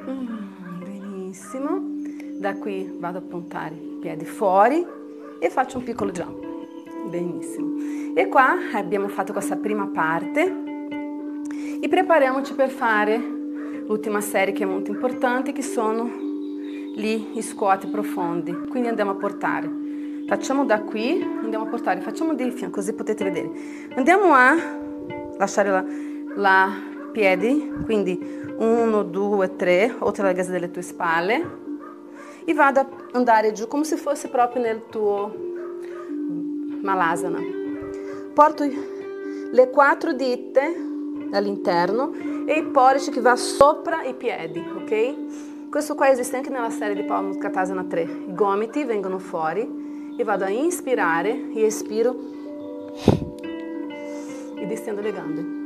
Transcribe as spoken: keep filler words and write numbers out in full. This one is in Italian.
Mm, benissimo. Da qui vado a puntare i piedi fuori e faccio un piccolo jump. Benissimo. E qua abbiamo fatto questa prima parte e prepariamoci per fare l'ultima serie che è molto importante, che sono gli squat profondi. Quindi andiamo a portare, facciamo da qui, andiamo a portare, facciamo di fianco così potete vedere. Andiamo a lasciare la, la piedi, quindi uno, due, tre, oltre la larghezza delle tue spalle, e vado ad andare giù come se fosse proprio nel tuo Malasana. Porto le quattro dita all'interno e il pollice che va sopra i piedi, ok? Questo qua esiste anche nella serie di Padmasana tre. I gomiti vengono fuori e vado a inspirare e espiro e distendo le gambe.